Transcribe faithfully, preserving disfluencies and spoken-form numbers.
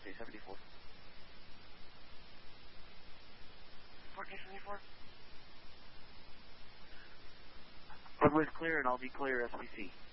K seventy-four. four K seventy-four. Runway's clear and I'll be clear S B C.